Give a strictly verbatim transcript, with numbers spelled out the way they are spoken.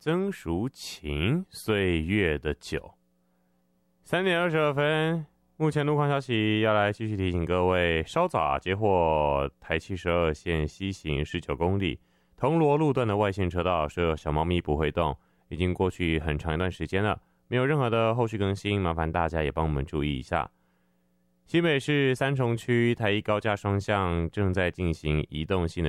曾淑琴岁月的酒。三点二十二分，目前路况消息要来继续提醒各位，稍早啊，接获台七十二线西行十九公里铜锣路段的外线车道设小猫咪不会动，已经过去很长一段时间了，没有任何的后续更新，麻烦大家也帮我们注意一下。新北市三重区台一高架双向正在进行移动性的